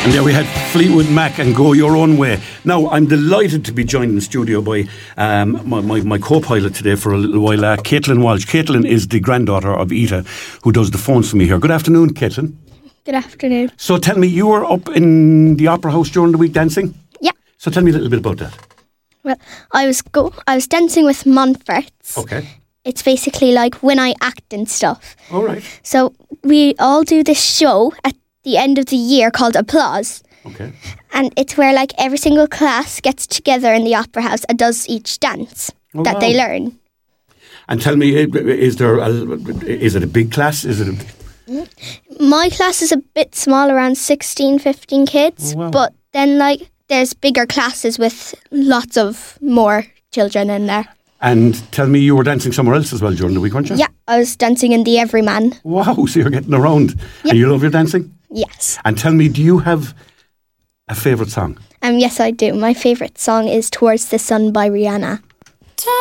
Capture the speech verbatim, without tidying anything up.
And there we had Fleetwood Mac and Go Your Own Way. Now, I'm delighted to be joined in the studio by um, my, my, my co-pilot today for a little while, uh, Caitlin Walsh. Caitlin is the granddaughter of Ita, who does the phones for me here. Good afternoon, Caitlin. Good afternoon. So tell me, you were up in the Opera House during the week dancing? Yeah. So tell me a little bit about that. Well, I was go- I was dancing with Montforts. Okay. It's basically like when I act and stuff. All right. So we all do this show at the end of the year called Applause. Okay. And it's where like every single class gets together in the Opera House and does each dance Oh, that wow. they learn. And tell me, is there a, is it a big class? Is it a... My class is a bit small, around sixteen, fifteen kids. Oh, wow. But then like there's bigger classes with lots of more children in there. And tell me, you were dancing somewhere else as well during the week, weren't you? Yeah, I was dancing in the Everyman. Wow, so you're getting around. Yep. And you love your dancing? Yes. And tell me, do you have a favourite song? Um, yes, I do. My favourite song is Towards the Sun by Rihanna.